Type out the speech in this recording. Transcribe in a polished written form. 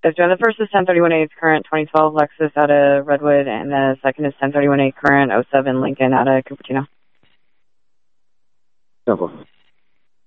Yes, John. The first is 1031A current 2012 Lexus out of Redwood, and the second is 1031A current '07 Lincoln out of Cupertino. Simple.